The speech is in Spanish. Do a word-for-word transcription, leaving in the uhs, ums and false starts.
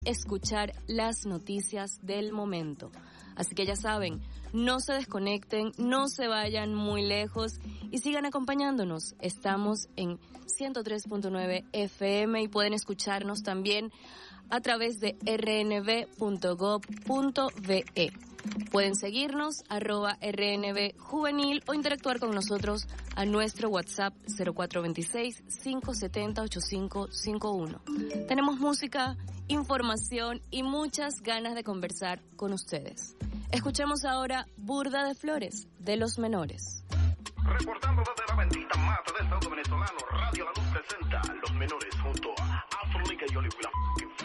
escuchar las noticias del momento. Así que ya saben, no se desconecten, no se vayan muy lejos y sigan acompañándonos. Estamos en ciento tres punto nueve F M y pueden escucharnos también a través de r n b punto gov punto b e. Pueden seguirnos, arroba R N B Juvenil, o interactuar con nosotros a nuestro WhatsApp cero cuatro dos seis, cinco siete cero, ocho cinco cinco uno. Tenemos música, información y muchas ganas de conversar con ustedes. Escuchemos ahora Burda de Flores, de Los Menores. Reportando desde la bendita mata del Estado venezolano, Radio La Luz presenta Los Menores junto a Afronica y Oliver.